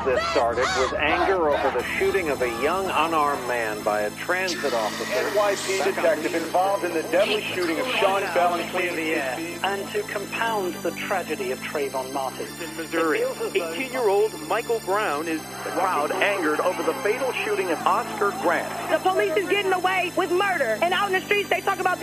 this started with anger over the shooting of a young unarmed man by a transit officer. NYPD detective involved in the deadly shooting of Sean Bell in Queens. And to compound the tragedy of Trayvon Martin. In Missouri, 18-year-old Michael Brown is the crowd angered over the fatal shooting of Oscar Grant. The police is getting away with murder. And out in the streets, they talk about